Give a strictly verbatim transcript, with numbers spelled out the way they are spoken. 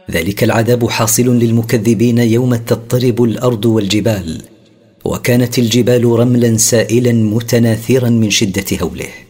ذلك العذاب حاصل للمكذبين يوم تضطرب الأرض والجبال، وكانت الجبال رملا سائلا متناثرا من شدة هوله.